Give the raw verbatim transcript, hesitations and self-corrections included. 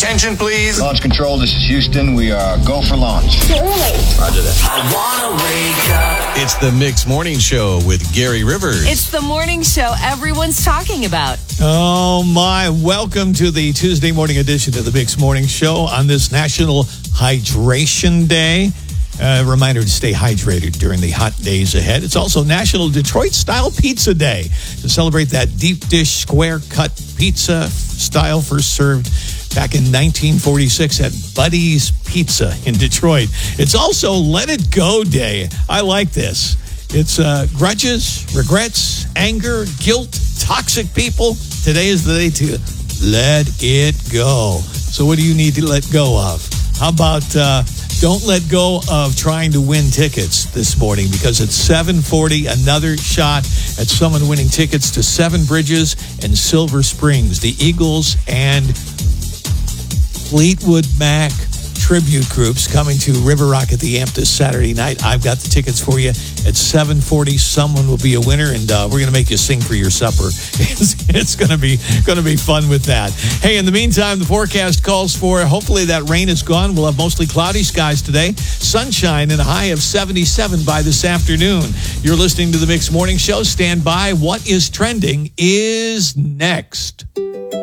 Attention, please. Launch control, this is Houston. We are go for launch. Roger that. I wanna wake up. It's the Mix Morning Show with Gary Rivers. It's the morning show everyone's talking about. Oh, my. Welcome to the Tuesday morning edition of the Mix Morning Show on this National Hydration Day. A uh, reminder to stay hydrated during the hot days ahead. It's also National Detroit-style Pizza Day to celebrate that deep dish square-cut pizza style first served back in nineteen forty-six at Buddy's Pizza in Detroit. It's also Let It Go Day. I like this. It's uh, grudges, regrets, anger, guilt, toxic people. Today is the day to let it go. So what do you need to let go of? How about uh, don't let go of trying to win tickets this morning, because at seven forty, another shot at someone winning tickets to Seven Bridges and Silver Springs, the Eagles and Fleetwood Mac tribute groups coming to River Rock at the Amp this Saturday night. I've got the tickets for you at seven forty. Someone will be a winner, and uh, we're going to make you sing for your supper. It's, it's going to be going to be fun with that. Hey, in the meantime, the forecast calls for hopefully that rain is gone. We'll have mostly cloudy skies today, sunshine, and a high of seventy-seven by this afternoon. You're listening to the Mix Morning Show. Stand by. What is trending is next.